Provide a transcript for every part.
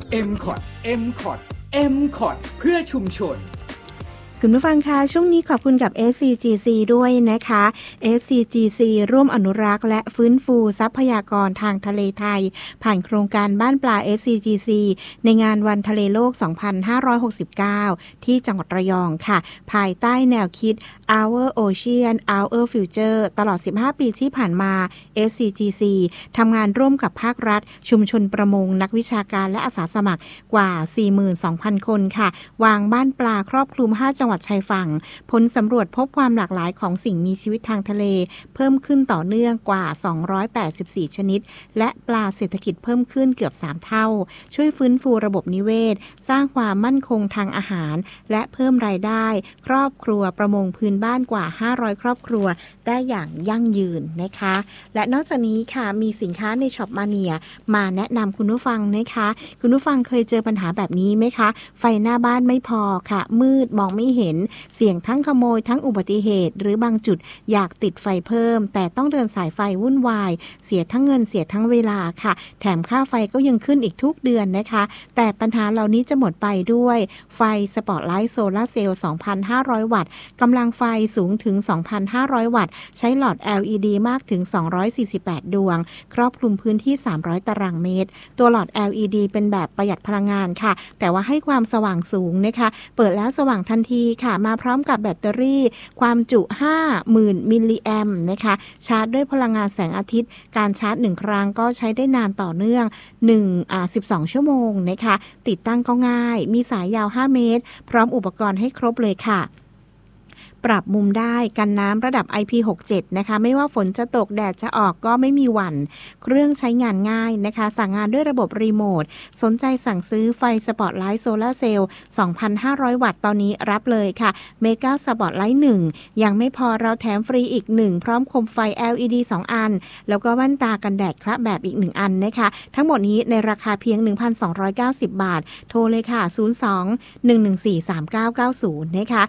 MCOT MCOT MCOT เพื่อชุมชนคุณผู้ฟังคะช่วงนี้ขอบคุณกับ SCGC ด้วยนะคะ SCGC ร่วมอนุรักษ์และฟื้นฟูทรัพยากรทางทะเลไทยผ่านโครงการบ้านปลา SCGC ในงานวันทะเลโลก 2569 ที่จังหวัดระยองค่ะภายใต้แนวคิด Our Ocean Our Future ตลอด 15 ปีที่ผ่านมา SCGC ทำงานร่วมกับภาครัฐชุมชนประมงนักวิชาการและอาสาสมัครกว่า 42,000 คนค่ะวางบ้านปลาครอบคลุม 5 จังหวัดชายฝั่งผลสำรวจพบความหลากหลายของสิ่งมีชีวิตทางทะเลเพิ่มขึ้นต่อเนื่องกว่า284ชนิดและปลาเศรษฐกิจเพิ่มขึ้นเกือบ3เท่าช่วยฟื้นฟูระบบนิเวศสร้างความมั่นคงทางอาหารและเพิ่มรายได้ครอบครัวประมงพื้นบ้านกว่า500ครอบครัวได้อย่างยั่งยืนนะคะและนอกจากนี้ค่ะมีสินค้าในช็อปมาเนียมาแนะนำคุณผู้ฟังนะคะคุณผู้ฟังเคยเจอปัญหาแบบนี้ไหมคะไฟหน้าบ้านไม่พอค่ะมืดมองไม่เห็นเสี่ยงทั้งขโมยทั้งอุบัติเหตุหรือบางจุดอยากติดไฟเพิ่มแต่ต้องเดินสายไฟวุ่นวายเสียทั้งเงินเสียทั้งเวลาค่ะแถมค่าไฟก็ยังขึ้นอีกทุกเดือนนะคะแต่ปัญหาเหล่านี้จะหมดไปด้วยไฟสปอตไลท์โซลาร์เซลล์ 2,500 วัตต์กำลังไฟสูงถึง 2,500 วัตต์ใช้หลอด LED มากถึง248ดวงครอบคลุมพื้นที่300ตารางเมตรตัวหลอด LED เป็นแบบประหยัดพลังงานค่ะแต่ว่าให้ความสว่างสูงนะคะเปิดแล้วสว่างทันทีค่ะมาพร้อมกับแบตเตอรี่ความจุ 50,000 มิลลิแอมป์นะคะชาร์จด้วยพลังงานแสงอาทิตย์การชาร์จ1ครั้งก็ใช้ได้นานต่อเนื่อง12 ชั่วโมงนะคะติดตั้งก็ง่ายมีสายยาว5เมตรพร้อมอุปกรณ์ให้ครบเลยค่ะปรับมุมได้กันน้ำระดับ IP67 นะคะไม่ว่าฝนจะตกแดดจะออกก็ไม่มีหวั่นเครื่องใช้งานง่ายนะคะสั่งงานด้วยระบบรีโมทสนใจสั่งซื้อไฟสปอตไลท์โซลาร์เซลล์ 2,500 วัตต์ตอนนี้รับเลยค่ะเมกาสปอตไลท์1ยังไม่พอเราแถมฟรีอีก1พร้อมโคมไฟ LED 2 อันแล้วก็แว่นตากันแดดคละแบบอีก1อันนะคะทั้งหมดนี้ในราคาเพียง 1,290 บาทโทรเลยค่ะ 02-114-3990 นะคะ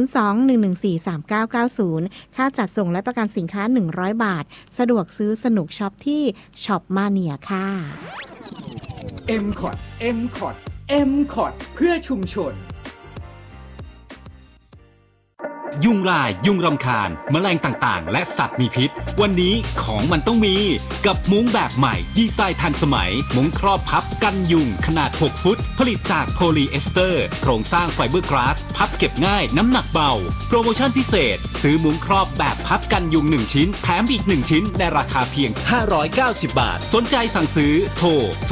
02-114-3990 ค่าจัดส่งและประกันสินค้า100 บาทสะดวกซื้อสนุกช็อปที่ช็อปมาเนียค่ะ MCOT MCOT MCOT เพื่อชุมชนยุงลายยุงรำคาญแมลงต่างๆและสัตว์มีพิษวันนี้ของมันต้องมีกับมุ้งแบบใหม่ดีไซน์ทันสมัยมุ้งครอบพับกันยุงขนาด6ฟุตผลิตจากโพลีเอสเตอร์โครงสร้างไฟเบอร์กลาสพับเก็บง่ายน้ำหนักเบาโปรโมชั่นพิเศษซื้อมุ้งครอบแบบพับกันยุง1ชิ้นแถมอีก1ชิ้นในราคาเพียง590 บาทสนใจสั่งซื้อโทร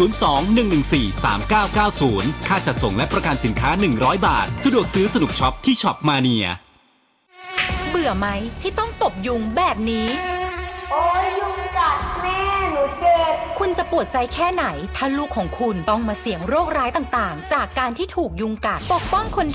02-114-3990 ค่าจัดส่งและประกันสินค้า100 บาทสะดวกซื้อสนุกช็อปที่ช็อปมาเนียเบื่อไหมที่ต้องตบยุงแบบนี้โอ้ยยุงกัดแม่หนูเจ็บคุณจะปวดใจแค่ไหนถ้าลูกของคุณต้องมาเสี่ยงโรคร้ายต่างๆจากการที่ถูกยุงกัดปกป้องคน